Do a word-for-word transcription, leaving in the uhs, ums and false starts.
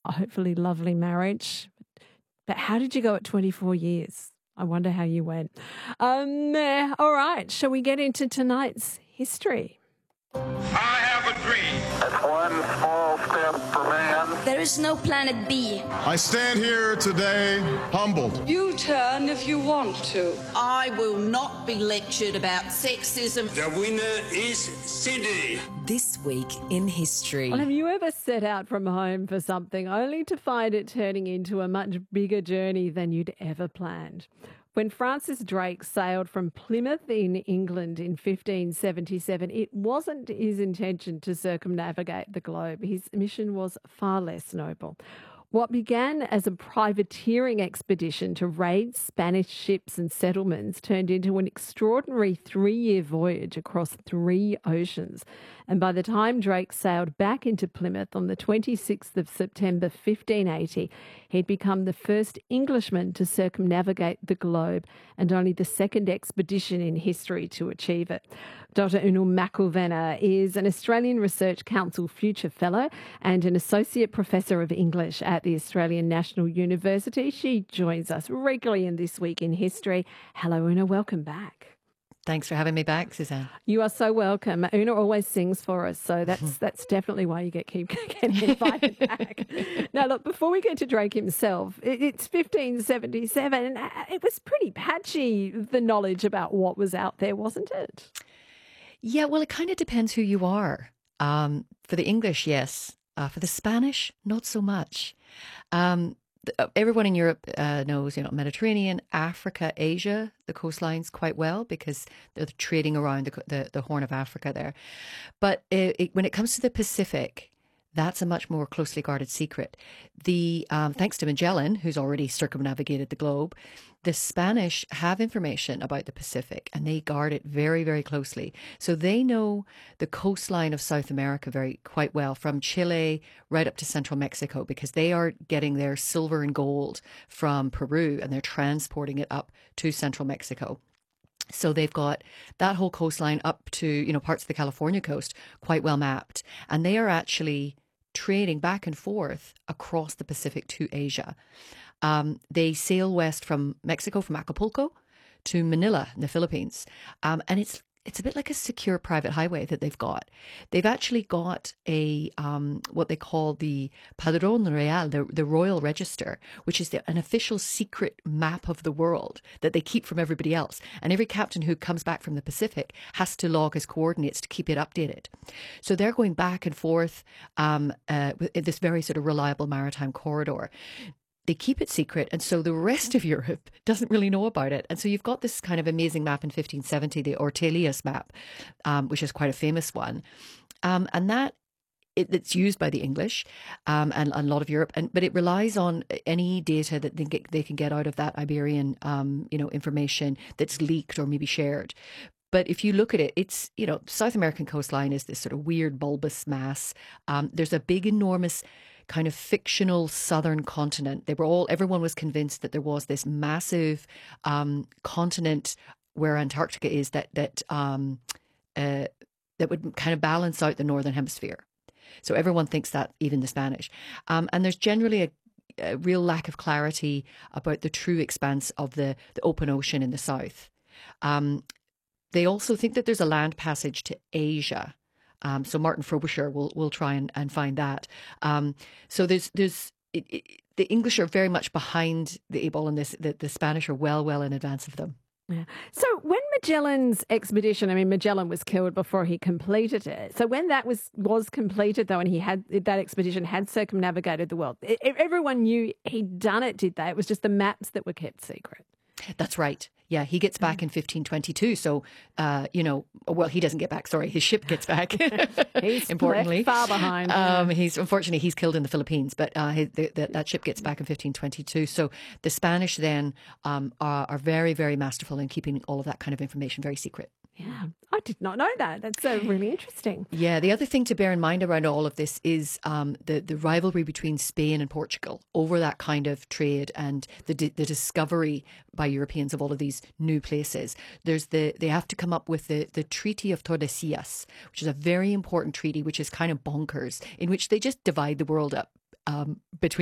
a hopefully lovely marriage. But how did you go at twenty-four years? I wonder how you went. Um, eh, all right, shall we get into tonight's history? I have a dream. It's one small step for man. There is no planet B. I stand here today humbled. You turn if you want to. I will not be lectured about sexism. The winner is Sydney. This week in history. Well, have you ever set out from home for something only to find it turning into a much bigger journey than you'd ever planned? When Francis Drake sailed from Plymouth in England in fifteen seventy-seven, it wasn't his intention to circumnavigate the globe. His mission was far less noble. What began as a privateering expedition to raid Spanish ships and settlements turned into an extraordinary three-year voyage across three oceans. And by the time Drake sailed back into Plymouth on the twenty-sixth of September fifteen eighty, he'd become the first Englishman to circumnavigate the globe and only the second expedition in history to achieve it. Doctor Una McIlvenna is an Australian Research Council Future Fellow and an Associate Professor of English at the Australian National University. She joins us regularly in This Week in History. Hello, Una. Welcome back. Thanks for having me back, Suzanne. You are so welcome. Una always sings for us, so that's that's definitely why you get keep getting invited back. Now, look, before we get to Drake himself, it, it's fifteen seventy-seven. It was pretty patchy, the knowledge about what was out there, wasn't it? Yeah, well, it kind of depends who you are. Um, for the English, yes. Uh, for the Spanish, not so much. Um, the, everyone in Europe uh, knows, you know, Mediterranean, Africa, Asia, the coastlines quite well because they're trading around the, the, the Horn of Africa there. But it, it, when it comes to the Pacific, that's a much more closely guarded secret. The um, thanks to Magellan, who's already circumnavigated the globe, the Spanish have information about the Pacific and they guard it very, very closely. So they know the coastline of South America very quite well, from Chile right up to central Mexico, because they are getting their silver and gold from Peru and they're transporting it up to central Mexico. So they've got that whole coastline up to, you know, parts of the California coast quite well mapped. And they are actually trading back and forth across the Pacific to Asia. Um, they sail west from Mexico, from Acapulco to Manila in the Philippines. Um, and it's it's a bit like a secure private highway that they've got. They've actually got a um, what they call the Padrón Real, the, the Royal Register, which is the, an official secret map of the world that they keep from everybody else. And every captain who comes back from the Pacific has to log his coordinates to keep it updated. So they're going back and forth um, uh, in this very sort of reliable maritime corridor. They keep it secret, and so the rest of Europe doesn't really know about it. And so you've got this kind of amazing map in fifteen seventy, the Ortelius map, um, which is quite a famous one. Um, and that it, it's used by the English um, and, and a lot of Europe, and but it relies on any data that they, get, they can get out of that Iberian, um, you know, information that's leaked or maybe shared. But if you look at it, it's, you know, South American coastline is this sort of weird bulbous mass. Um, there's a big, enormous kind of fictional southern continent. They were all, everyone was convinced that there was this massive um, continent where Antarctica is that that um, uh, that would kind of balance out the northern hemisphere. So everyone thinks that, even the Spanish. Um, and there's generally a, a real lack of clarity about the true expanse of the, the open ocean in the south. Um, they also think that there's a land passage to Asia. Um, so Martin Frobisher will will try and, and find that. Um, so there's there's it, it, the English are very much behind the eight ball on this. The, the Spanish are well well in advance of them. Yeah. So when Magellan's expedition, I mean, Magellan was killed before he completed it. So when that was was completed, though, and he had that expedition had circumnavigated the world, it, everyone knew he'd done it, did they? It was just the maps that were kept secret. That's right. Yeah, he gets back in fifteen twenty-two. So, uh, you know, well, he doesn't get back. Sorry, his ship gets back. He's importantly, left far behind. Um, he's unfortunately he's killed in the Philippines, but uh, his, the, the, that ship gets back in fifteen twenty-two. So the Spanish then um, are, are very, very masterful in keeping all of that kind of information very secret. Yeah, I did not know that. That's uh, really interesting. Yeah, the other thing to bear in mind around all of this is um, the, the rivalry between Spain and Portugal over that kind of trade and the the discovery by Europeans of all of these new places. There's the they have to come up with the, the Treaty of Tordesillas, which is a very important treaty, which is kind of bonkers, in which they just divide the world up um, between